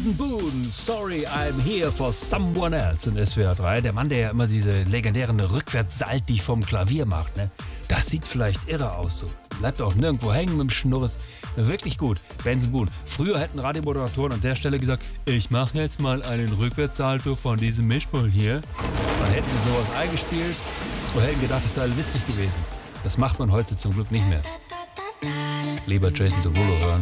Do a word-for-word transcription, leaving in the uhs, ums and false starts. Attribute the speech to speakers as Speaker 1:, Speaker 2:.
Speaker 1: Jason Boone, Sorry I'm Here for Someone Else in S W R drei. Der Mann, der ja immer diese legendären Rückwärtssalti vom Klavier macht, ne? Das sieht vielleicht irre aus, so. Bleibt auch nirgendwo hängen mit dem Schnurres. Wirklich gut, Jason Boone. Früher hätten Radiomoderatoren an der Stelle gesagt, ich mache jetzt mal einen Rückwärtssalto von diesem Mischpult hier. Dann hätten sie sowas eingespielt und hätten gedacht, es sei witzig gewesen. Das macht man heute zum Glück nicht mehr. Lieber Jason Derulo hören.